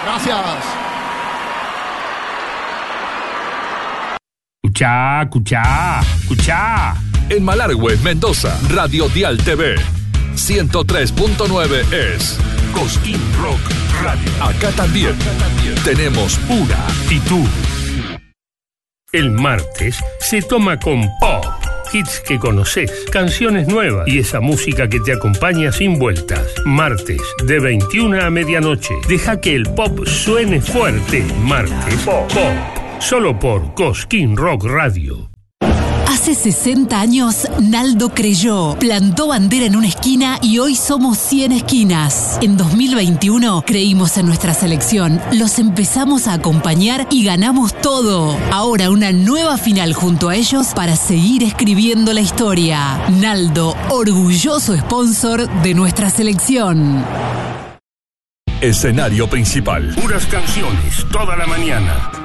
Gracias. Escuchá. En Malargüe, Mendoza, Radio Dial TV 103.9 es Cosquín Rock Radio. Acá también tenemos una actitud. El martes se toma con pop. Hits que conoces, canciones nuevas y esa música que te acompaña sin vueltas. Martes, de 21 a medianoche. Deja que el pop suene fuerte. Martes, pop. Solo por Cosquín Rock Radio. Hace 60 años, Naldo creyó, plantó bandera en una esquina y hoy somos 100 esquinas. En 2021 creímos en nuestra selección, los empezamos a acompañar y ganamos todo. Ahora una nueva final junto a ellos para seguir escribiendo la historia. Naldo, orgulloso sponsor de nuestra selección. Escenario principal. Puras canciones toda la mañana.